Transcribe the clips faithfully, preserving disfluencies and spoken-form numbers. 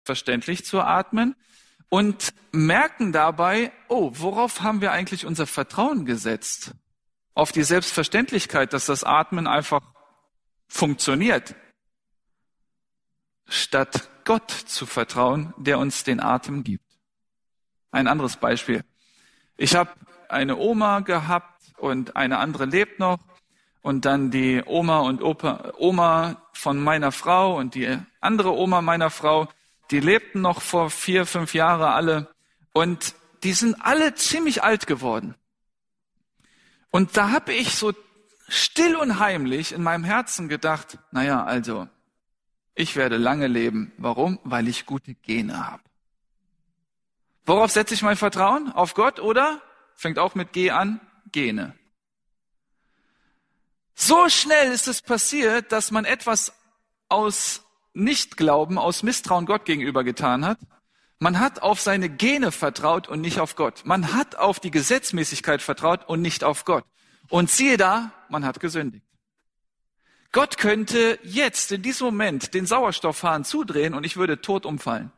selbstverständlich zu atmen und merken dabei, oh, worauf haben wir eigentlich unser Vertrauen gesetzt? Auf die Selbstverständlichkeit, dass das Atmen einfach funktioniert, statt Gott zu vertrauen, der uns den Atem gibt. Ein anderes Beispiel. Ich habe eine Oma gehabt und eine andere lebt noch und dann die Oma und Opa, Oma von meiner Frau und die andere Oma meiner Frau, die lebten noch vor vier, fünf Jahren alle und die sind alle ziemlich alt geworden. Und da habe ich so still und heimlich in meinem Herzen gedacht, naja, also ich werde lange leben. Warum? Weil ich gute Gene habe. Worauf setze ich mein Vertrauen? Auf Gott oder? Fängt auch mit G an, Gene. So schnell ist es passiert, dass man etwas aus Nichtglauben, aus Misstrauen Gott gegenüber getan hat. Man hat auf seine Gene vertraut und nicht auf Gott. Man hat auf die Gesetzmäßigkeit vertraut und nicht auf Gott. Und siehe da, man hat gesündigt. Gott könnte jetzt in diesem Moment den Sauerstoffhahn zudrehen und ich würde tot umfallen.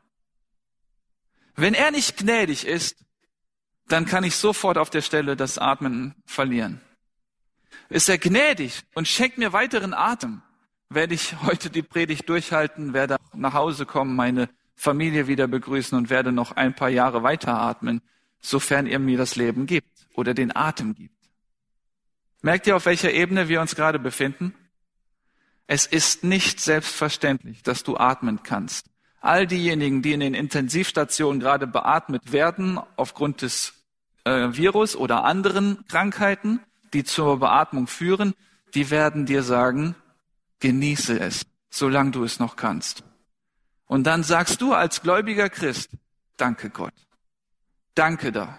Wenn er nicht gnädig ist, dann kann ich sofort auf der Stelle das Atmen verlieren. Ist er gnädig und schenkt mir weiteren Atem, werde ich heute die Predigt durchhalten, werde nach Hause kommen, meine Familie wieder begrüßen und werde noch ein paar Jahre weiteratmen, sofern er mir das Leben gibt oder den Atem gibt. Merkt ihr, auf welcher Ebene wir uns gerade befinden? Es ist nicht selbstverständlich, dass du atmen kannst. All diejenigen, die in den Intensivstationen gerade beatmet werden, aufgrund des äh, Virus oder anderen Krankheiten, die zur Beatmung führen, die werden dir sagen, genieße es, solange du es noch kannst. Und dann sagst du als gläubiger Christ, danke Gott. Danke da.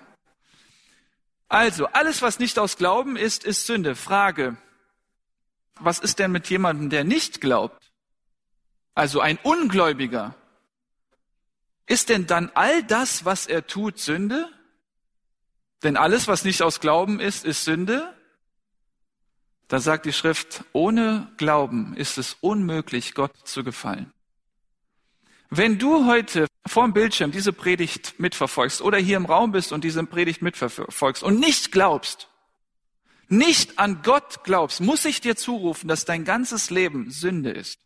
Also, alles, was nicht aus Glauben ist, ist Sünde. Frage, was ist denn mit jemandem, der nicht glaubt? Also ein Ungläubiger. Ist denn dann all das, was er tut, Sünde? Denn alles, was nicht aus Glauben ist, ist Sünde. Da sagt die Schrift, ohne Glauben ist es unmöglich, Gott zu gefallen. Wenn du heute vorm Bildschirm diese Predigt mitverfolgst oder hier im Raum bist und diese Predigt mitverfolgst und nicht glaubst, nicht an Gott glaubst, muss ich dir zurufen, dass dein ganzes Leben Sünde ist.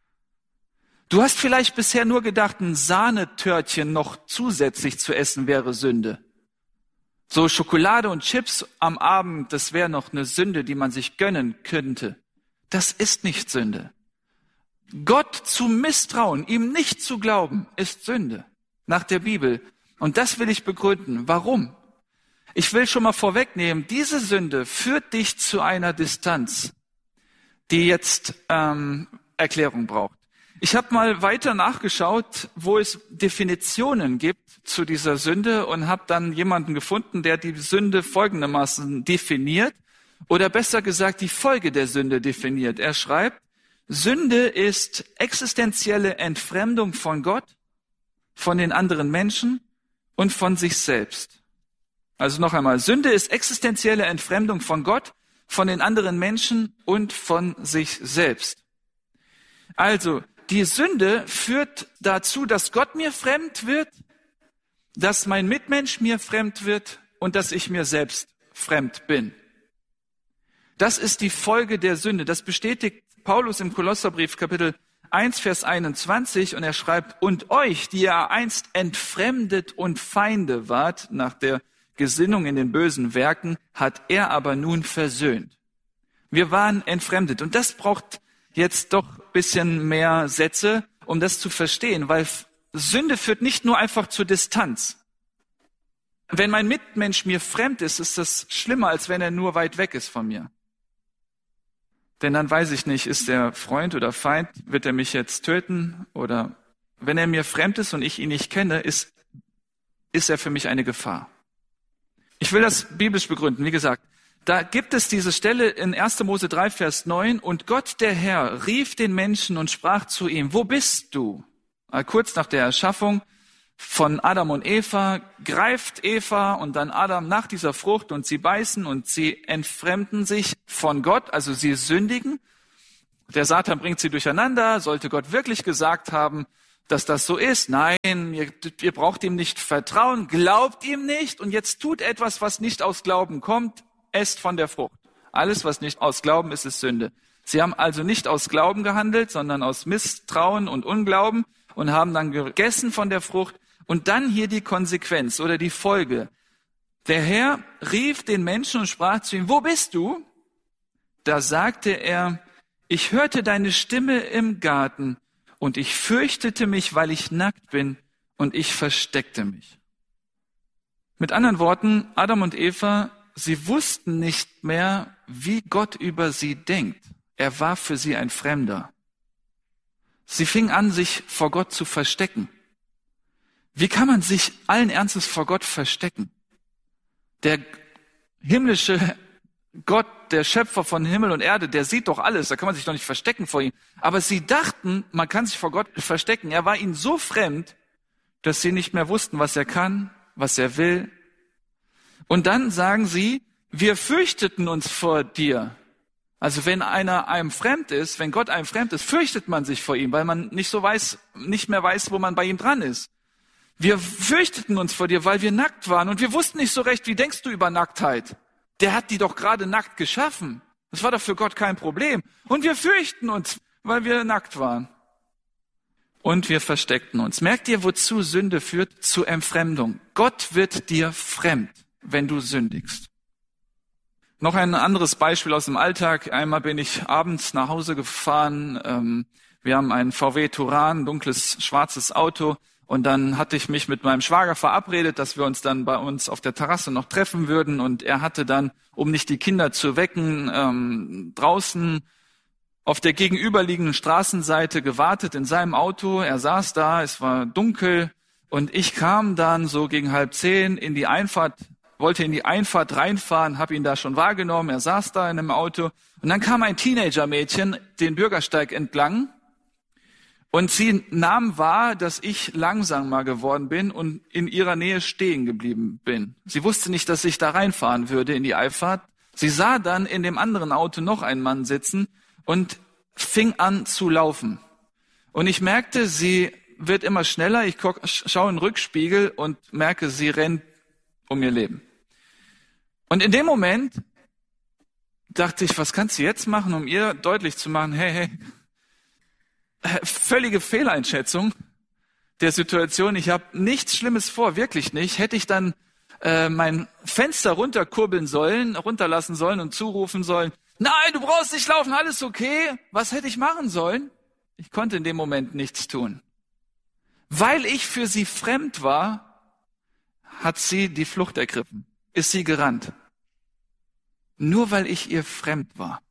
Du hast vielleicht bisher nur gedacht, ein Sahnetörtchen noch zusätzlich zu essen wäre Sünde. So Schokolade und Chips am Abend, das wäre noch eine Sünde, die man sich gönnen könnte. Das ist nicht Sünde. Gott zu misstrauen, ihm nicht zu glauben, ist Sünde nach der Bibel. Und das will ich begründen. Warum? Ich will schon mal vorwegnehmen, diese Sünde führt dich zu einer Distanz, die jetzt ähm, Erklärung braucht. Ich habe mal weiter nachgeschaut, wo es Definitionen gibt zu dieser Sünde und habe dann jemanden gefunden, der die Sünde folgendermaßen definiert oder besser gesagt die Folge der Sünde definiert. Er schreibt, Sünde ist existenzielle Entfremdung von Gott, von den anderen Menschen und von sich selbst. Also noch einmal, Sünde ist existenzielle Entfremdung von Gott, von den anderen Menschen und von sich selbst. Also, die Sünde führt dazu, dass Gott mir fremd wird, dass mein Mitmensch mir fremd wird und dass ich mir selbst fremd bin. Das ist die Folge der Sünde. Das bestätigt Paulus im Kolosserbrief Kapitel eins, Vers einundzwanzig und er schreibt, und euch, die ihr einst entfremdet und Feinde wart nach der Gesinnung in den bösen Werken, hat er aber nun versöhnt. Wir waren entfremdet und das braucht jetzt doch ein bisschen mehr Sätze, um das zu verstehen, weil Sünde führt nicht nur einfach zur Distanz. Wenn mein Mitmensch mir fremd ist, ist das schlimmer, als wenn er nur weit weg ist von mir. Denn dann weiß ich nicht, ist er Freund oder Feind, wird er mich jetzt töten? Oder wenn er mir fremd ist und ich ihn nicht kenne, ist, ist er für mich eine Gefahr. Ich will das biblisch begründen, wie gesagt. Da gibt es diese Stelle in erster Mose drei, Vers neun. Und Gott, der Herr, rief den Menschen und sprach zu ihm, wo bist du? Kurz nach der Erschaffung von Adam und Eva greift Eva und dann Adam nach dieser Frucht und sie beißen und sie entfremden sich von Gott, also sie sündigen. Der Satan bringt sie durcheinander. Sollte Gott wirklich gesagt haben, dass das so ist. Nein, ihr, ihr braucht ihm nicht vertrauen, glaubt ihm nicht und jetzt tut etwas, was nicht aus Glauben kommt, esst von der Frucht. Alles, was nicht aus Glauben ist, ist Sünde. Sie haben also nicht aus Glauben gehandelt, sondern aus Misstrauen und Unglauben und haben dann gegessen von der Frucht. Und dann hier die Konsequenz oder die Folge. Der Herr rief den Menschen und sprach zu ihm, wo bist du? Da sagte er, ich hörte deine Stimme im Garten und ich fürchtete mich, weil ich nackt bin und ich versteckte mich. Mit anderen Worten, Adam und Eva, sie wussten nicht mehr, wie Gott über sie denkt. Er war für sie ein Fremder. Sie fingen an, sich vor Gott zu verstecken. Wie kann man sich allen Ernstes vor Gott verstecken? Der himmlische Gott, der Schöpfer von Himmel und Erde, der sieht doch alles, da kann man sich doch nicht verstecken vor ihm. Aber sie dachten, man kann sich vor Gott verstecken. Er war ihnen so fremd, dass sie nicht mehr wussten, was er kann, was er will. Und dann sagen sie, wir fürchteten uns vor dir. Also wenn einer einem fremd ist, wenn Gott einem fremd ist, fürchtet man sich vor ihm, weil man nicht so weiß, nicht mehr weiß, wo man bei ihm dran ist. Wir fürchteten uns vor dir, weil wir nackt waren und wir wussten nicht so recht, wie denkst du über Nacktheit? Der hat die doch gerade nackt geschaffen. Das war doch für Gott kein Problem. Und wir fürchten uns, weil wir nackt waren. Und wir versteckten uns. Merkt ihr, wozu Sünde führt? Zur Entfremdung. Gott wird dir fremd, wenn du sündigst. Noch ein anderes Beispiel aus dem Alltag. Einmal bin ich abends nach Hause gefahren. Ähm, wir haben einen V W Touran, ein dunkles, schwarzes Auto. Und dann hatte ich mich mit meinem Schwager verabredet, dass wir uns dann bei uns auf der Terrasse noch treffen würden. Und er hatte dann, um nicht die Kinder zu wecken, ähm, draußen auf der gegenüberliegenden Straßenseite gewartet in seinem Auto. Er saß da, es war dunkel. Und ich kam dann so gegen halb zehn in die Einfahrt, wollte in die Einfahrt reinfahren, habe ihn da schon wahrgenommen. Er saß da in einem Auto. Und dann kam ein Teenager-Mädchen den Bürgersteig entlang. Und sie nahm wahr, dass ich langsamer geworden bin und in ihrer Nähe stehen geblieben bin. Sie wusste nicht, dass ich da reinfahren würde in die Einfahrt. Sie sah dann in dem anderen Auto noch einen Mann sitzen und fing an zu laufen. Und ich merkte, sie wird immer schneller. Ich schaue in den Rückspiegel und merke, sie rennt um ihr Leben. Und in dem Moment dachte ich, was kannst du jetzt machen, um ihr deutlich zu machen, hey, hey, völlige Fehleinschätzung der Situation. Ich habe nichts Schlimmes vor, wirklich nicht. Hätte ich dann äh, mein Fenster runterkurbeln sollen, runterlassen sollen und zurufen sollen, nein, du brauchst nicht laufen, alles okay. Was hätte ich machen sollen? Ich konnte in dem Moment nichts tun. Weil ich für sie fremd war, hat sie die Flucht ergriffen, ist sie gerannt. Nur weil ich ihr fremd war.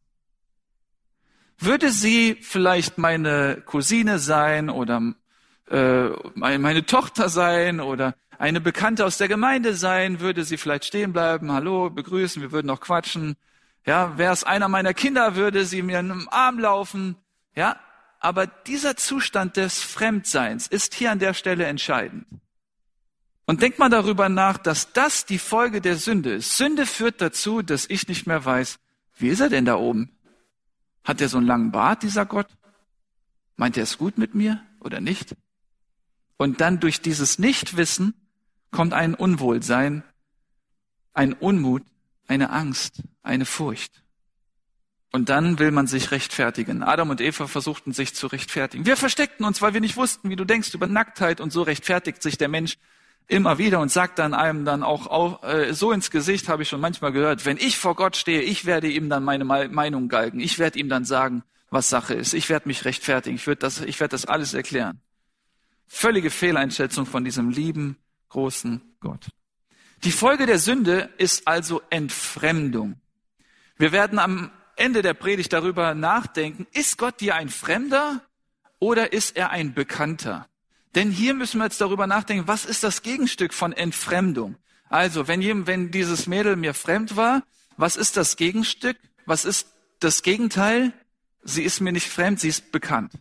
Würde sie vielleicht meine Cousine sein oder äh, meine Tochter sein oder eine Bekannte aus der Gemeinde sein, würde sie vielleicht stehen bleiben, hallo, begrüßen, wir würden noch quatschen. Ja, wäre es einer meiner Kinder, würde sie mir in den Arm laufen. Ja, aber dieser Zustand des Fremdseins ist hier an der Stelle entscheidend. Und denk mal darüber nach, dass das die Folge der Sünde ist. Sünde führt dazu, dass ich nicht mehr weiß, wie ist er denn da oben? Hat er so einen langen Bart, dieser Gott? Meint er es gut mit mir oder nicht? Und dann durch dieses Nichtwissen kommt ein Unwohlsein, ein Unmut, eine Angst, eine Furcht. Und dann will man sich rechtfertigen. Adam und Eva versuchten sich zu rechtfertigen. Wir versteckten uns, weil wir nicht wussten, wie du denkst über Nacktheit. Und so rechtfertigt sich der Mensch immer wieder und sagt dann einem dann auch, auch äh, so ins Gesicht, habe ich schon manchmal gehört, wenn ich vor Gott stehe, ich werde ihm dann meine Meinung galgen. Ich werde ihm dann sagen, was Sache ist. Ich werde mich rechtfertigen. Ich werde das, ich werde das alles erklären. Völlige Fehleinschätzung von diesem lieben, großen Gott. Die Folge der Sünde ist also Entfremdung. Wir werden am Ende der Predigt darüber nachdenken, ist Gott dir ein Fremder oder ist er ein Bekannter? Denn hier müssen wir jetzt darüber nachdenken, was ist das Gegenstück von Entfremdung? Also, wenn, jedem, wenn dieses Mädel mir fremd war, was ist das Gegenstück? Was ist das Gegenteil? Sie ist mir nicht fremd, sie ist bekannt.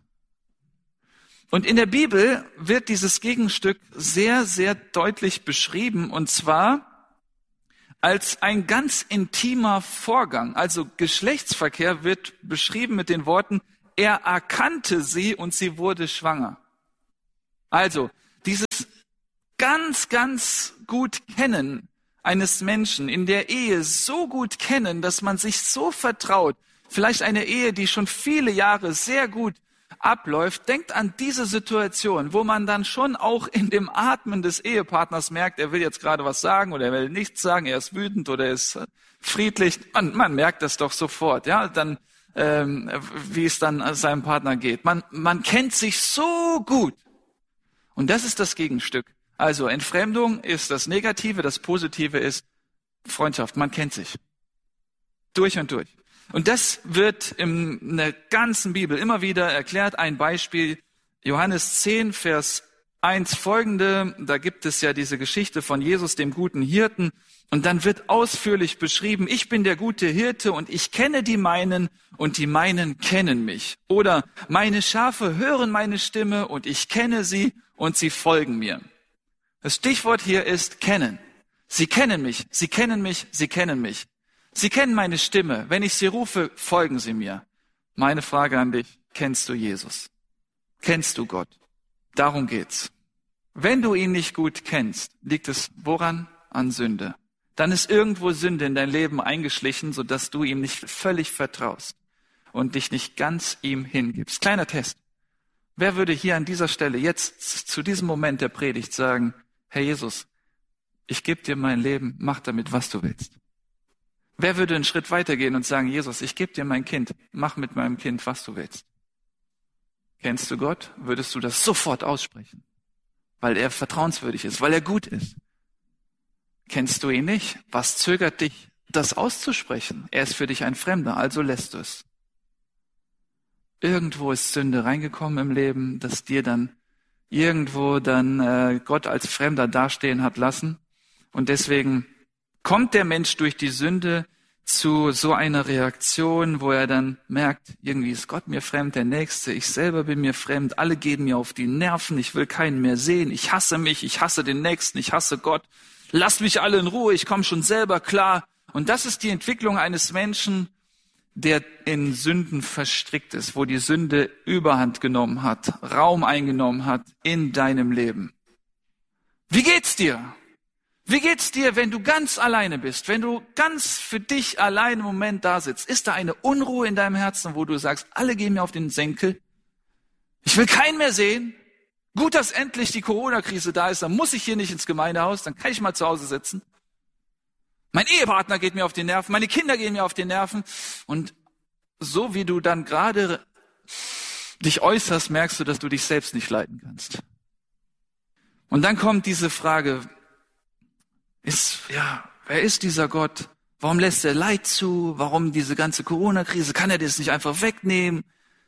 Und in der Bibel wird dieses Gegenstück sehr, sehr deutlich beschrieben, und zwar als ein ganz intimer Vorgang. Also Geschlechtsverkehr wird beschrieben mit den Worten, er erkannte sie und sie wurde schwanger. Also, dieses ganz, ganz gut kennen eines Menschen in der Ehe, so gut kennen, dass man sich so vertraut, vielleicht eine Ehe, die schon viele Jahre sehr gut abläuft, denkt an diese Situation, wo man dann schon auch in dem Atmen des Ehepartners merkt, er will jetzt gerade was sagen oder er will nichts sagen, er ist wütend oder er ist friedlich. Man, man merkt das doch sofort, ja, dann ähm, wie es dann seinem Partner geht. Man, man kennt sich so gut. Und das ist das Gegenstück. Also Entfremdung ist das Negative, das Positive ist Freundschaft. Man kennt sich durch und durch. Und das wird in der ganzen Bibel immer wieder erklärt. Ein Beispiel, Johannes zehn, Vers eins folgende, da gibt es ja diese Geschichte von Jesus, dem guten Hirten. Und dann wird ausführlich beschrieben, ich bin der gute Hirte und ich kenne die meinen und die meinen kennen mich. Oder meine Schafe hören meine Stimme und ich kenne sie und sie folgen mir. Das Stichwort hier ist kennen. Sie kennen mich, sie kennen mich, sie kennen mich. Sie kennen meine Stimme. Wenn ich sie rufe, folgen sie mir. Meine Frage an dich, kennst du Jesus? Kennst du Gott? Darum geht's. Wenn du ihn nicht gut kennst, liegt es woran? An Sünde. Dann ist irgendwo Sünde in dein Leben eingeschlichen, sodass du ihm nicht völlig vertraust und dich nicht ganz ihm hingibst. Kleiner Test. Wer würde hier an dieser Stelle jetzt zu diesem Moment der Predigt sagen, Herr Jesus, ich gebe dir mein Leben, mach damit, was du willst. Wer würde einen Schritt weitergehen und sagen, Jesus, ich gebe dir mein Kind, mach mit meinem Kind, was du willst? Kennst du Gott? Würdest du das sofort aussprechen? Weil er vertrauenswürdig ist, weil er gut ist. Kennst du ihn nicht? Was zögert dich, das auszusprechen? Er ist für dich ein Fremder, also lässt du es. Irgendwo ist Sünde reingekommen im Leben, dass dir dann irgendwo dann äh, Gott als Fremder dastehen hat lassen. Und deswegen kommt der Mensch durch die Sünde zu so einer Reaktion, wo er dann merkt, irgendwie ist Gott mir fremd, der Nächste, ich selber bin mir fremd, alle gehen mir auf die Nerven, ich will keinen mehr sehen, ich hasse mich, ich hasse den Nächsten, ich hasse Gott, lasst mich alle in Ruhe, ich komme schon selber klar. Und das ist die Entwicklung eines Menschen, der in Sünden verstrickt ist, wo die Sünde Überhand genommen hat, Raum eingenommen hat in deinem Leben. Wie geht's dir? Wie geht's dir, wenn du ganz alleine bist, wenn du ganz für dich allein im Moment da sitzt? Ist da eine Unruhe in deinem Herzen, wo du sagst, alle gehen mir auf den Senkel? Ich will keinen mehr sehen. Gut, dass endlich die Corona-Krise da ist, dann muss ich hier nicht ins Gemeindehaus, dann kann ich mal zu Hause sitzen. Mein Ehepartner geht mir auf die Nerven, meine Kinder gehen mir auf die Nerven. Und so wie du dann gerade dich äußerst, merkst du, dass du dich selbst nicht leiten kannst. Und dann kommt diese Frage, ist, ja, wer ist dieser Gott? Warum lässt er Leid zu? Warum diese ganze Corona-Krise? Kann er das nicht einfach wegnehmen?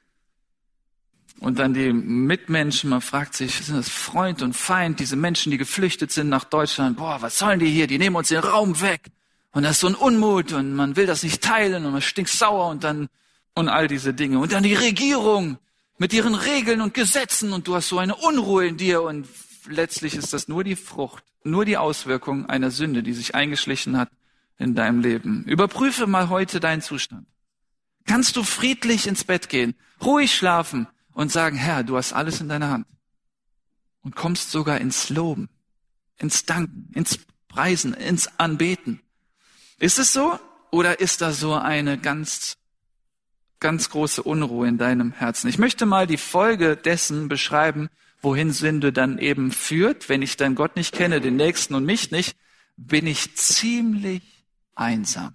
Und dann die Mitmenschen, man fragt sich, sind das Freund und Feind, diese Menschen, die geflüchtet sind nach Deutschland? Boah, was sollen die hier? Die nehmen uns den Raum weg. Und das ist so ein Unmut und man will das nicht teilen und man stinkt sauer und dann, und all diese Dinge. Und dann die Regierung mit ihren Regeln und Gesetzen und du hast so eine Unruhe in dir und letztlich ist das nur die Frucht, nur die Auswirkung einer Sünde, die sich eingeschlichen hat in deinem Leben. Überprüfe mal heute deinen Zustand. Kannst du friedlich ins Bett gehen, ruhig schlafen und sagen, Herr, du hast alles in deiner Hand. Und kommst sogar ins Loben, ins Danken, ins Preisen, ins Anbeten. Ist es so? Oder ist da so eine ganz, ganz große Unruhe in deinem Herzen? Ich möchte mal die Folge dessen beschreiben, wohin Sünde dann eben führt. Wenn ich dann Gott nicht kenne, den Nächsten und mich nicht, bin ich ziemlich einsam.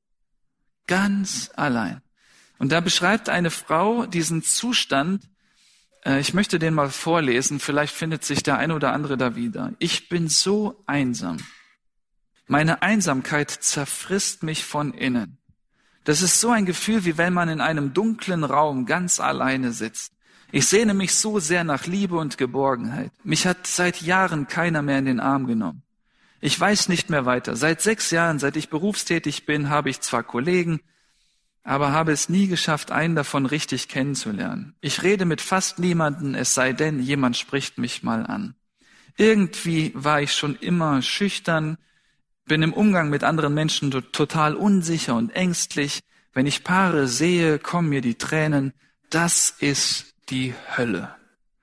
Ganz allein. Und da beschreibt eine Frau diesen Zustand, äh, ich möchte den mal vorlesen, vielleicht findet sich der eine oder andere da wieder. Ich bin so einsam. Meine Einsamkeit zerfrisst mich von innen. Das ist so ein Gefühl, wie wenn man in einem dunklen Raum ganz alleine sitzt. Ich sehne mich so sehr nach Liebe und Geborgenheit. Mich hat seit Jahren keiner mehr in den Arm genommen. Ich weiß nicht mehr weiter. Seit sechs Jahren, seit ich berufstätig bin, habe ich zwar Kollegen, aber habe es nie geschafft, einen davon richtig kennenzulernen. Ich rede mit fast niemanden, es sei denn, jemand spricht mich mal an. Irgendwie war ich schon immer schüchtern, bin im Umgang mit anderen Menschen total unsicher und ängstlich. Wenn ich Paare sehe, kommen mir die Tränen. Das ist die Hölle.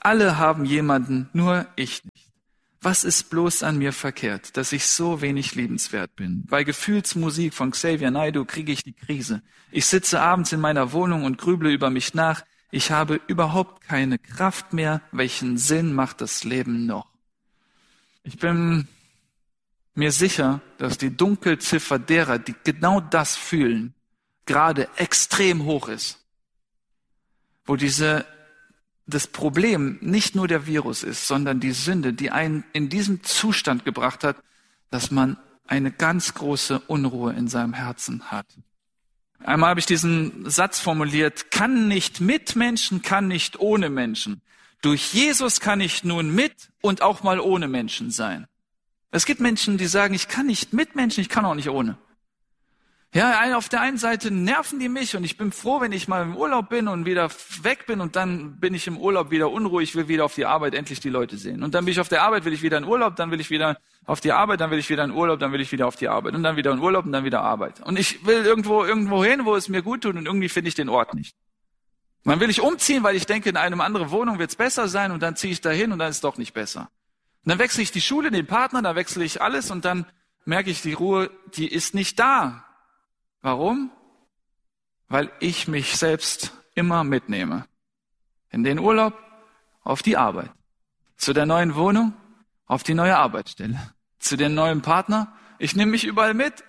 Alle haben jemanden, nur ich nicht. Was ist bloß an mir verkehrt, dass ich so wenig liebenswert bin? Bei Gefühlsmusik von Xavier Naidoo kriege ich die Krise. Ich sitze abends in meiner Wohnung und grüble über mich nach. Ich habe überhaupt keine Kraft mehr. Welchen Sinn macht das Leben noch? Ich bin mir sicher, dass die Dunkelziffer derer, die genau das fühlen, gerade extrem hoch ist. Wo diese das Problem nicht nur der Virus ist, sondern die Sünde, die einen in diesen Zustand gebracht hat, dass man eine ganz große Unruhe in seinem Herzen hat. Einmal habe ich diesen Satz formuliert: kann nicht mit Menschen, kann nicht ohne Menschen. Durch Jesus kann ich nun mit und auch mal ohne Menschen sein. Es gibt Menschen, die sagen, ich kann nicht mit Menschen, ich kann auch nicht ohne. Ja, auf der einen Seite nerven die mich und ich bin froh, wenn ich mal im Urlaub bin und wieder weg bin und dann bin ich im Urlaub wieder unruhig, will wieder auf die Arbeit endlich die Leute sehen. Und dann bin ich auf der Arbeit, will ich wieder in Urlaub, dann will ich wieder auf die Arbeit, dann will ich wieder in Urlaub, dann will ich wieder auf die Arbeit und dann wieder in Urlaub und dann wieder Arbeit. Und ich will irgendwo irgendwo hin, wo es mir gut tut und irgendwie finde ich den Ort nicht. Und dann will ich umziehen, weil ich denke, in eine andere Wohnung wird es besser sein und dann ziehe ich da hin und dann ist es doch nicht besser. Und dann wechsle ich die Schule, den Partner, dann wechsle ich alles und dann merke ich, die Ruhe, die ist nicht da. Warum? Weil ich mich selbst immer mitnehme. In den Urlaub, auf die Arbeit. Zu der neuen Wohnung, auf die neue Arbeitsstelle. Zu dem neuen Partner, ich nehme mich überall mit.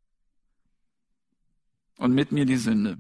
Und mit mir die Sünde.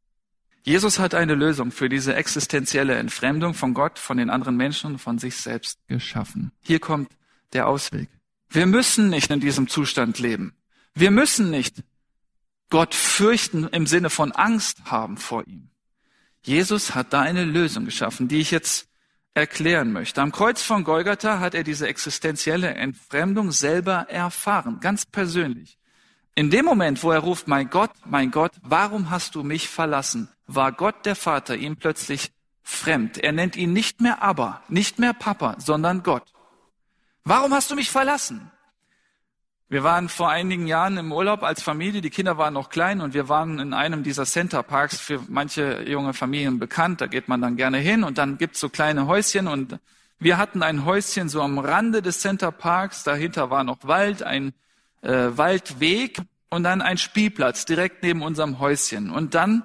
Jesus hat eine Lösung für diese existenzielle Entfremdung von Gott, von den anderen Menschen und von sich selbst geschaffen. Hier kommt der Ausweg. Wir müssen nicht in diesem Zustand leben. Wir müssen nicht Gott fürchten im Sinne von Angst haben vor ihm. Jesus hat da eine Lösung geschaffen, die ich jetzt erklären möchte. Am Kreuz von Golgatha hat er diese existenzielle Entfremdung selber erfahren, ganz persönlich. In dem Moment, wo er ruft, mein Gott, mein Gott, warum hast du mich verlassen, war Gott der Vater ihm plötzlich fremd. Er nennt ihn nicht mehr Abba, nicht mehr Papa, sondern Gott. Warum hast du mich verlassen? Wir waren vor einigen Jahren im Urlaub als Familie, die Kinder waren noch klein und wir waren in einem dieser Centerparks, für manche junge Familien bekannt, da geht man dann gerne hin und dann gibt's so kleine Häuschen und wir hatten ein Häuschen so am Rande des Centerparks, dahinter war noch Wald, ein äh, Waldweg und dann ein Spielplatz direkt neben unserem Häuschen. Und dann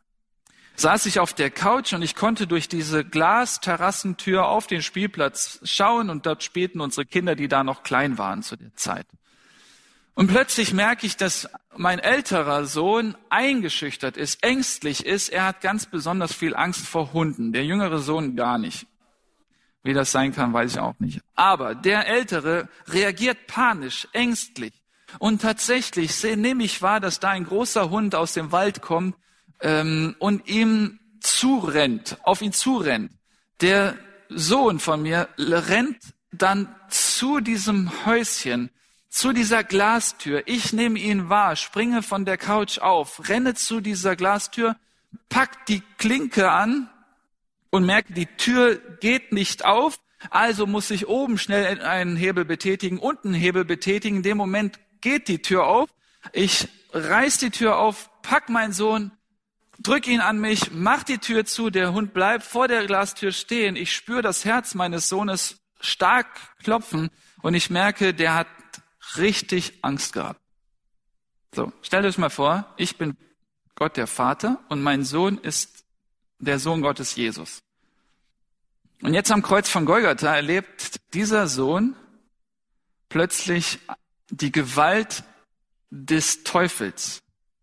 saß ich auf der Couch und ich konnte durch diese Glasterrassentür auf den Spielplatz schauen und dort spielten unsere Kinder, die da noch klein waren zu der Zeit. Und plötzlich merke ich, dass mein älterer Sohn eingeschüchtert ist, ängstlich ist. Er hat ganz besonders viel Angst vor Hunden. Der jüngere Sohn gar nicht. Wie das sein kann, weiß ich auch nicht. Aber der Ältere reagiert panisch, ängstlich. Und tatsächlich nehme ich wahr, dass da ein großer Hund aus dem Wald kommt ähm, und ihm zurennt, auf ihn zurennt. Der Sohn von mir rennt dann zu diesem Häuschen, zu dieser Glastür. Ich nehme ihn wahr, springe von der Couch auf, renne zu dieser Glastür, pack die Klinke an und merke, die Tür geht nicht auf. Also muss ich oben schnell einen Hebel betätigen, unten einen Hebel betätigen. In dem Moment geht die Tür auf. Ich reiß die Tür auf, pack meinen Sohn, drück ihn an mich, mach die Tür zu. Der Hund bleibt vor der Glastür stehen. Ich spüre das Herz meines Sohnes stark klopfen und ich merke, der hat richtig Angst gehabt. So, stellt euch mal vor, ich bin Gott der Vater und mein Sohn ist der Sohn Gottes Jesus. Und jetzt am Kreuz von Golgatha erlebt dieser Sohn plötzlich die Gewalt des Teufels.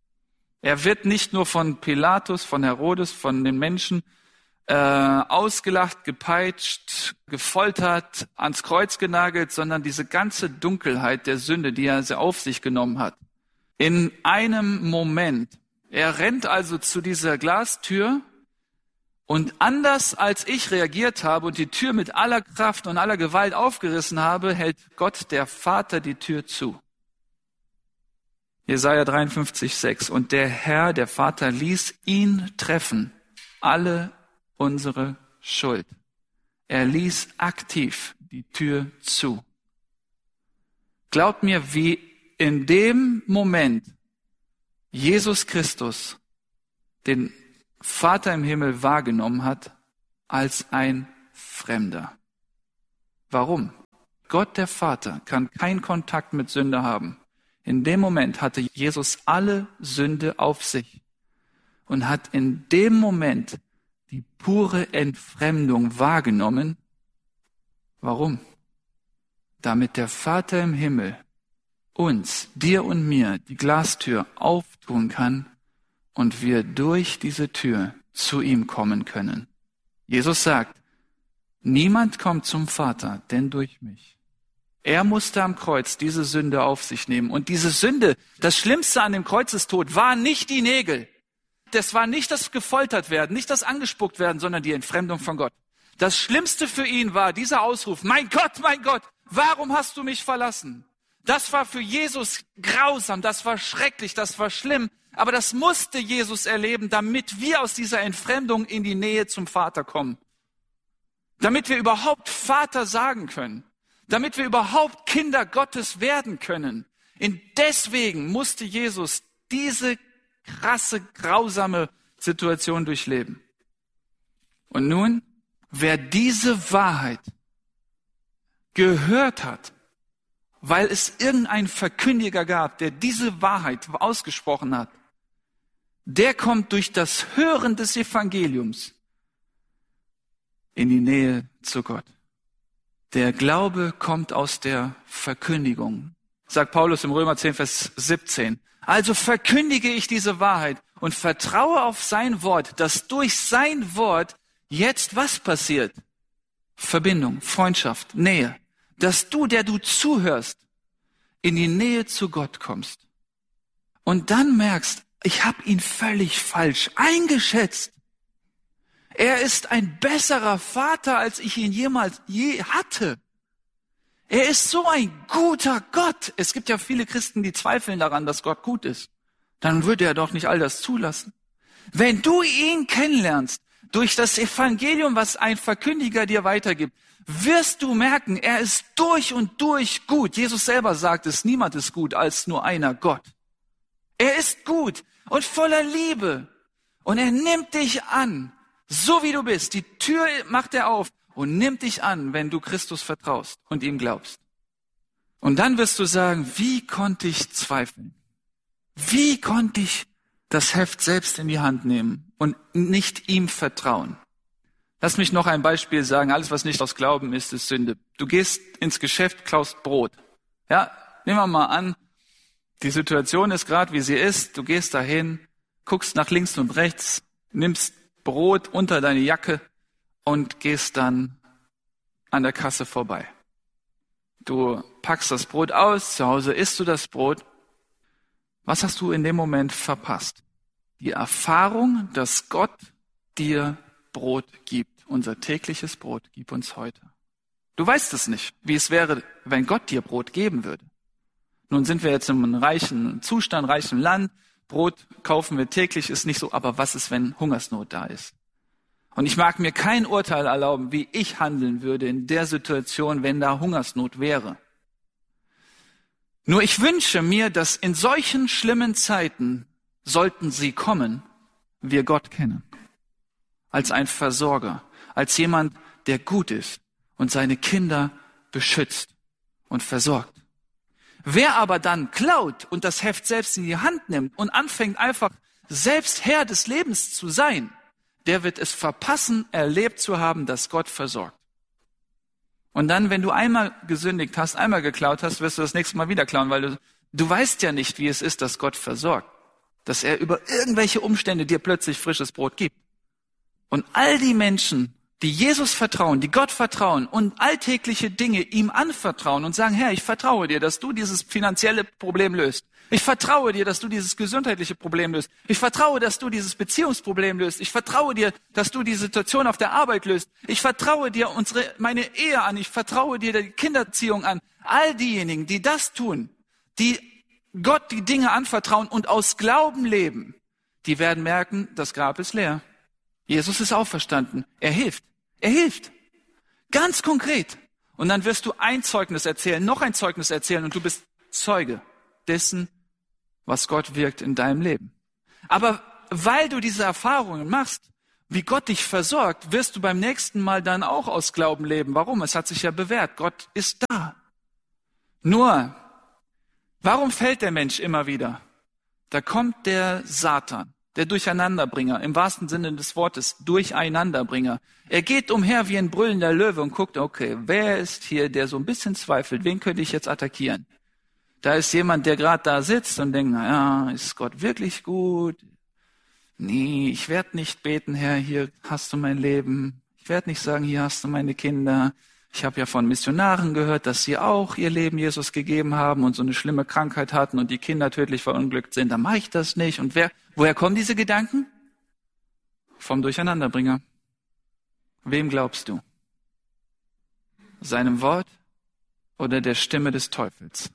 Er wird nicht nur von Pilatus, von Herodes, von den Menschen äh, ausgelacht, gepeitscht, gefoltert, ans Kreuz genagelt, sondern diese ganze Dunkelheit der Sünde, die er auf sich genommen hat. In einem Moment. Er rennt also zu dieser Glastür und anders als ich reagiert habe und die Tür mit aller Kraft und aller Gewalt aufgerissen habe, hält Gott, der Vater, die Tür zu. Jesaja dreiundfünfzig, sechs. Und der Herr, der Vater, ließ ihn treffen, alle unsere Schuld. Er ließ aktiv die Tür zu. Glaubt mir, wie in dem Moment Jesus Christus den Vater im Himmel wahrgenommen hat als ein Fremder. Warum? Gott der Vater kann keinen Kontakt mit Sünde haben. In dem Moment hatte Jesus alle Sünde auf sich und hat in dem Moment die pure Entfremdung wahrgenommen. Warum? Damit der Vater im Himmel uns, dir und mir, die Glastür auftun kann und wir durch diese Tür zu ihm kommen können. Jesus sagt, niemand kommt zum Vater, denn durch mich. Er musste am Kreuz diese Sünde auf sich nehmen. Und diese Sünde, das Schlimmste an dem Kreuzestod, war nicht die Nägel. Das war nicht das gefoltert werden, nicht das angespuckt werden, sondern die Entfremdung von Gott. Das Schlimmste für ihn war dieser Ausruf, mein Gott, mein Gott, warum hast du mich verlassen? Das war für Jesus grausam, das war schrecklich, das war schlimm. Aber das musste Jesus erleben, damit wir aus dieser Entfremdung in die Nähe zum Vater kommen. Damit wir überhaupt Vater sagen können. Damit wir überhaupt Kinder Gottes werden können. Und deswegen musste Jesus diese krasse, grausame Situation durchleben. Und nun, wer diese Wahrheit gehört hat, weil es irgendeinen Verkündiger gab, der diese Wahrheit ausgesprochen hat, der kommt durch das Hören des Evangeliums in die Nähe zu Gott. Der Glaube kommt aus der Verkündigung, sagt Paulus im Römer zehn, Vers siebzehn. Also verkündige ich diese Wahrheit und vertraue auf sein Wort, dass durch sein Wort jetzt was passiert? Verbindung, Freundschaft, Nähe. Dass du, der du zuhörst, in die Nähe zu Gott kommst. Und dann merkst, ich habe ihn völlig falsch eingeschätzt. Er ist ein besserer Vater, als ich ihn jemals je hatte. Er ist so ein guter Gott. Es gibt ja viele Christen, die zweifeln daran, dass Gott gut ist. Dann würde er doch nicht all das zulassen. Wenn du ihn kennenlernst, durch das Evangelium, was ein Verkündiger dir weitergibt, wirst du merken, er ist durch und durch gut. Jesus selber sagt es, niemand ist gut als nur einer, Gott. Er ist gut und voller Liebe. Und er nimmt dich an, so wie du bist. Die Tür macht er auf und nimmt dich an, wenn du Christus vertraust und ihm glaubst. Und dann wirst du sagen, wie konnte ich zweifeln? Wie konnte ich das Heft selbst in die Hand nehmen und nicht ihm vertrauen? Lass mich noch ein Beispiel sagen. Alles, was nicht aus Glauben ist, ist Sünde. Du gehst ins Geschäft, klaust Brot. Ja, nehmen wir mal an, die Situation ist gerade, wie sie ist. Du gehst dahin, guckst nach links und rechts, nimmst Brot unter deine Jacke und gehst dann an der Kasse vorbei. Du packst das Brot aus, zu Hause isst du das Brot. Was hast du in dem Moment verpasst? Die Erfahrung, dass Gott dir Brot gibt. Unser tägliches Brot gib uns heute. Du weißt es nicht, wie es wäre, wenn Gott dir Brot geben würde. Nun sind wir jetzt in einem reichen Zustand, reichen Land. Brot kaufen wir täglich, ist nicht so. Aber was ist, wenn Hungersnot da ist? Und ich mag mir kein Urteil erlauben, wie ich handeln würde in der Situation, wenn da Hungersnot wäre. Nur ich wünsche mir, dass in solchen schlimmen Zeiten, sollten sie kommen, wir Gott kennen. Als ein Versorger, als jemand, der gut ist und seine Kinder beschützt und versorgt. Wer aber dann klaut und das Heft selbst in die Hand nimmt und anfängt einfach selbst Herr des Lebens zu sein, der wird es verpassen, erlebt zu haben, dass Gott versorgt. Und dann, wenn du einmal gesündigt hast, einmal geklaut hast, wirst du das nächste Mal wieder klauen, weil du, du weißt ja nicht, wie es ist, dass Gott versorgt. Dass er über irgendwelche Umstände dir plötzlich frisches Brot gibt. Und all die Menschen, die Jesus vertrauen, die Gott vertrauen und alltägliche Dinge ihm anvertrauen und sagen, Herr, ich vertraue dir, dass du dieses finanzielle Problem löst. Ich vertraue dir, dass du dieses gesundheitliche Problem löst. Ich vertraue, dass du dieses Beziehungsproblem löst. Ich vertraue dir, dass du die Situation auf der Arbeit löst. Ich vertraue dir unsere, meine Ehe an. Ich vertraue dir die Kindererziehung an. All diejenigen, die das tun, die Gott die Dinge anvertrauen und aus Glauben leben, die werden merken, das Grab ist leer. Jesus ist auferstanden. Er hilft. Er hilft. Ganz konkret. Und dann wirst du ein Zeugnis erzählen, noch ein Zeugnis erzählen und du bist Zeuge dessen, was Gott wirkt in deinem Leben. Aber weil du diese Erfahrungen machst, wie Gott dich versorgt, wirst du beim nächsten Mal dann auch aus Glauben leben. Warum? Es hat sich ja bewährt. Gott ist da. Nur, warum fällt der Mensch immer wieder? Da kommt der Satan, der Durcheinanderbringer, im wahrsten Sinne des Wortes, Durcheinanderbringer. Er geht umher wie ein brüllender Löwe und guckt, okay, wer ist hier, der so ein bisschen zweifelt? Wen könnte ich jetzt attackieren? Da ist jemand, der gerade da sitzt und denkt, na ja, ist Gott wirklich gut? Nee, ich werde nicht beten, Herr, hier hast du mein Leben. Ich werde nicht sagen, hier hast du meine Kinder. Ich habe ja von Missionaren gehört, dass sie auch ihr Leben Jesus gegeben haben und so eine schlimme Krankheit hatten und die Kinder tödlich verunglückt sind. Dann mache ich das nicht. Und wer, woher kommen diese Gedanken? Vom Durcheinanderbringer. Wem glaubst du? Seinem Wort oder der Stimme des Teufels?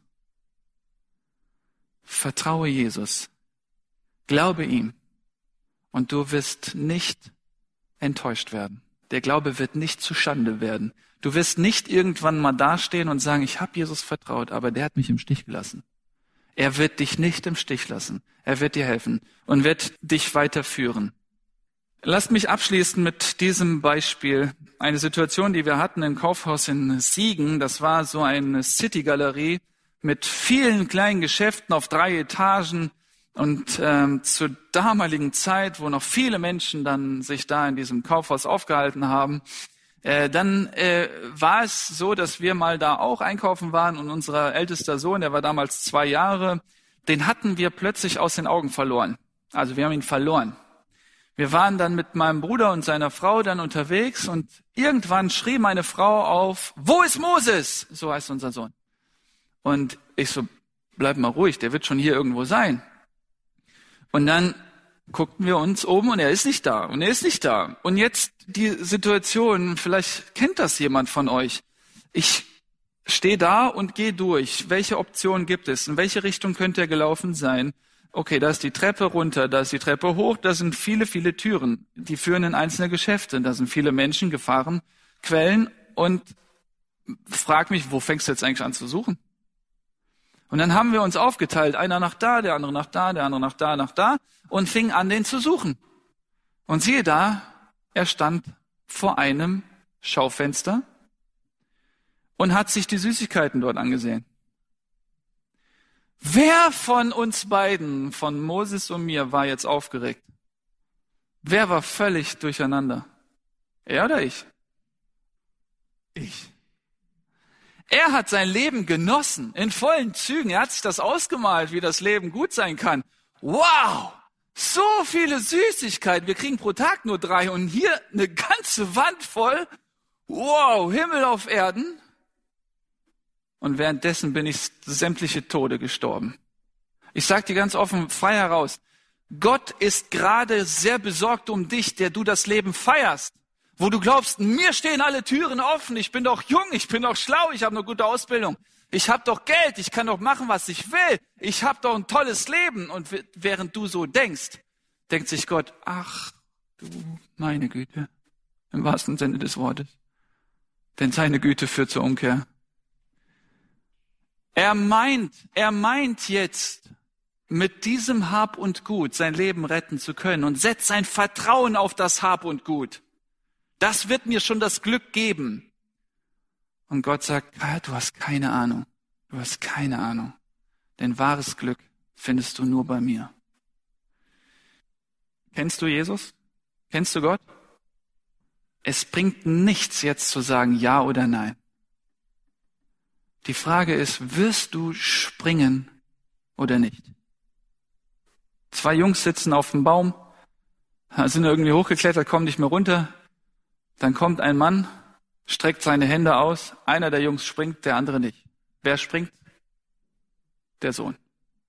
Vertraue Jesus. Glaube ihm. Und du wirst nicht enttäuscht werden. Der Glaube wird nicht zu Schande werden. Du wirst nicht irgendwann mal dastehen und sagen, ich habe Jesus vertraut, aber der hat mich im Stich gelassen. Er wird dich nicht im Stich lassen. Er wird dir helfen und wird dich weiterführen. Lasst mich abschließen mit diesem Beispiel. Eine Situation, die wir hatten im Kaufhaus in Siegen. Das war so eine City-Galerie mit vielen kleinen Geschäften auf drei Etagen. Und ähm, zur damaligen Zeit, wo noch viele Menschen dann sich da in diesem Kaufhaus aufgehalten haben, äh, dann äh, war es so, dass wir mal da auch einkaufen waren und unser ältester Sohn, der war damals zwei Jahre, den hatten wir plötzlich aus den Augen verloren. Also wir haben ihn verloren. Wir waren dann mit meinem Bruder und seiner Frau dann unterwegs und irgendwann schrie meine Frau auf, wo ist Moses? So heißt unser Sohn. Und ich so, bleib mal ruhig, der wird schon hier irgendwo sein. Und dann guckten wir uns oben und er ist nicht da und er ist nicht da. Und jetzt die Situation, vielleicht kennt das jemand von euch. Ich stehe da und gehe durch. Welche Optionen gibt es? In welche Richtung könnte er gelaufen sein? Okay, da ist die Treppe runter, da ist die Treppe hoch, da sind viele, viele Türen. Die führen in einzelne Geschäfte. Da sind viele Menschen, Gefahren, Quellen und frag mich, wo fängst du jetzt eigentlich an zu suchen? Und dann haben wir uns aufgeteilt, einer nach da, der andere nach da, der andere nach da, nach da und fing an, den zu suchen. Und siehe da, er stand vor einem Schaufenster und hat sich die Süßigkeiten dort angesehen. Wer von uns beiden, von Moses und mir, war jetzt aufgeregt? Wer war völlig durcheinander? Er oder ich? Ich. Er hat sein Leben genossen, in vollen Zügen. Er hat sich das ausgemalt, wie das Leben gut sein kann. Wow, so viele Süßigkeiten. Wir kriegen pro Tag nur drei und hier eine ganze Wand voll. Wow, Himmel auf Erden. Und währenddessen bin ich sämtliche Tode gestorben. Ich sage dir ganz offen, frei heraus, Gott ist gerade sehr besorgt um dich, der du das Leben feierst. Wo du glaubst, mir stehen alle Türen offen, ich bin doch jung, ich bin doch schlau, ich habe eine gute Ausbildung, ich habe doch Geld, ich kann doch machen, was ich will, ich habe doch ein tolles Leben. Und während du so denkst, denkt sich Gott, ach du meine Güte, im wahrsten Sinne des Wortes. Denn seine Güte führt zur Umkehr. Er meint, er meint jetzt, mit diesem Hab und Gut sein Leben retten zu können und setzt sein Vertrauen auf das Hab und Gut. Das wird mir schon das Glück geben. Und Gott sagt, ah, du hast keine Ahnung. Du hast keine Ahnung. Denn wahres Glück findest du nur bei mir. Kennst du Jesus? Kennst du Gott? Es bringt nichts jetzt zu sagen ja oder nein. Die Frage ist, wirst du springen oder nicht? Zwei Jungs sitzen auf dem Baum, sind irgendwie hochgeklettert, kommen nicht mehr runter. Dann kommt ein Mann, streckt seine Hände aus. Einer der Jungs springt, der andere nicht. Wer springt? Der Sohn.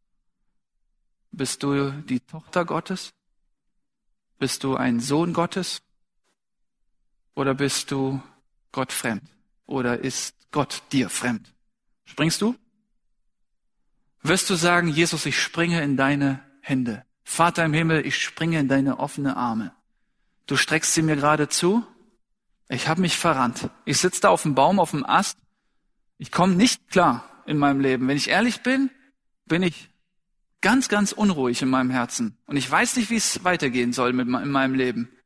Bist du die Tochter Gottes? Bist du ein Sohn Gottes? Oder bist du Gott fremd? Oder ist Gott dir fremd? Springst du? Wirst du sagen, Jesus, ich springe in deine Hände. Vater im Himmel, ich springe in deine offene Arme. Du streckst sie mir gerade zu. Ich habe mich verrannt. Ich sitze da auf dem Baum, auf dem Ast. Ich komme nicht klar in meinem Leben. Wenn ich ehrlich bin, bin ich ganz, ganz unruhig in meinem Herzen. Und ich weiß nicht, wie es weitergehen soll mit in meinem Leben.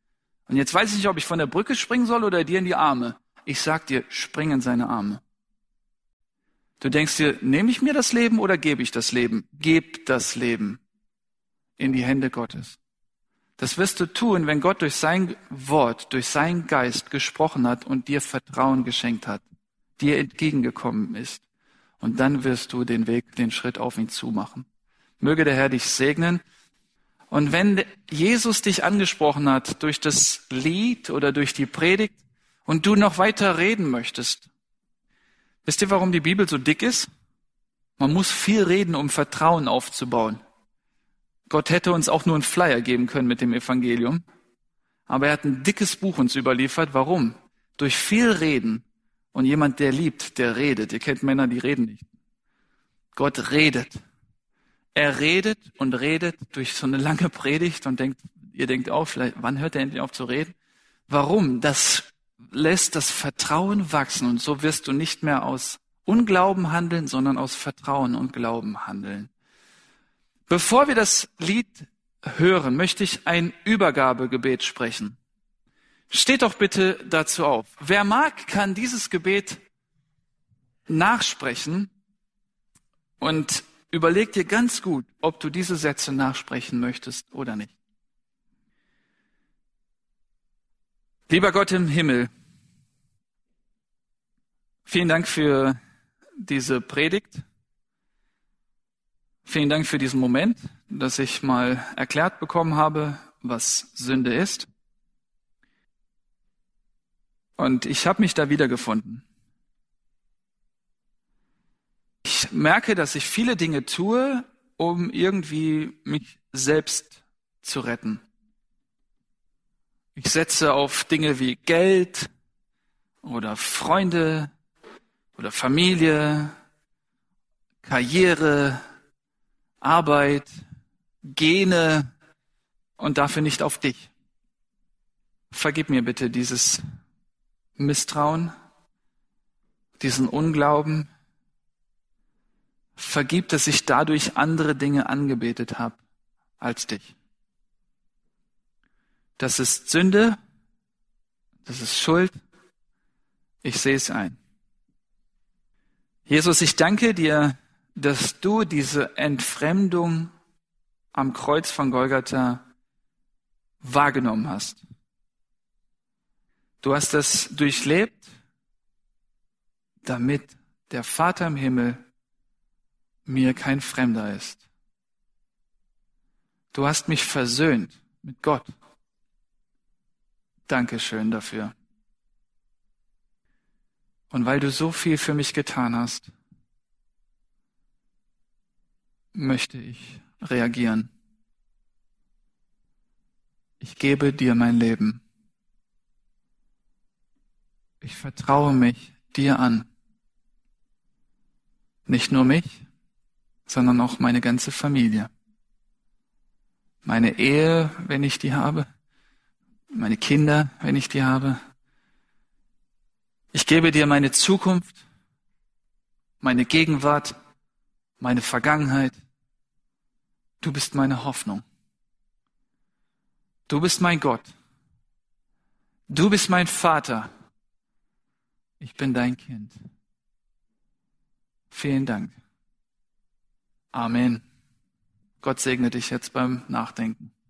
Und jetzt weiß ich nicht, ob ich von der Brücke springen soll oder dir in die Arme. Ich sag dir, spring in seine Arme. Du denkst dir, nehme ich mir das Leben oder gebe ich das Leben? Gib das Leben in die Hände Gottes. Das wirst du tun, wenn Gott durch sein Wort, durch seinen Geist gesprochen hat und dir Vertrauen geschenkt hat, dir entgegengekommen ist. Und dann wirst du den Weg, den Schritt auf ihn zumachen. Möge der Herr dich segnen. Und wenn Jesus dich angesprochen hat durch das Lied oder durch die Predigt und du noch weiter reden möchtest, wisst ihr, warum die Bibel so dick ist? Man muss viel reden, um Vertrauen aufzubauen. Gott hätte uns auch nur einen Flyer geben können mit dem Evangelium. Aber er hat ein dickes Buch uns überliefert. Warum? Durch viel Reden. Und jemand, der liebt, der redet. Ihr kennt Männer, die reden nicht. Gott redet. Er redet und redet durch so eine lange Predigt und denkt, ihr denkt auch, vielleicht, wann hört er endlich auf zu reden? Warum? Das lässt das Vertrauen wachsen und so wirst du nicht mehr aus Unglauben handeln, sondern aus Vertrauen und Glauben handeln. Bevor wir das Lied hören, möchte ich ein Übergabegebet sprechen. Steht doch bitte dazu auf. Wer mag, kann dieses Gebet nachsprechen und überleg dir ganz gut, ob du diese Sätze nachsprechen möchtest oder nicht. Lieber Gott im Himmel, vielen Dank für diese Predigt. Vielen Dank für diesen Moment, dass ich mal erklärt bekommen habe, was Sünde ist. Und ich habe mich da wiedergefunden. Ich merke, dass ich viele Dinge tue, um irgendwie mich selbst zu retten. Ich setze auf Dinge wie Geld oder Freunde oder Familie, Karriere, Arbeit, Gene und dafür nicht auf dich. Vergib mir bitte dieses Misstrauen, diesen Unglauben. Vergib, dass ich dadurch andere Dinge angebetet habe als dich. Das ist Sünde, das ist Schuld. Ich sehe es ein. Jesus, ich danke dir, dass du diese Entfremdung am Kreuz von Golgatha wahrgenommen hast. Du hast das durchlebt, damit der Vater im Himmel mir kein Fremder ist. Du hast mich versöhnt mit Gott. Dankeschön dafür. Und weil du so viel für mich getan hast, möchte ich reagieren. Ich gebe dir mein Leben. Ich vertraue mich dir an. Nicht nur mich, sondern auch meine ganze Familie. Meine Ehe, wenn ich die habe. Meine Kinder, wenn ich die habe. Ich gebe dir meine Zukunft, meine Gegenwart, meine Vergangenheit. Du bist meine Hoffnung. Du bist mein Gott. Du bist mein Vater. Ich bin dein Kind. Vielen Dank. Amen. Gott segne dich jetzt beim Nachdenken.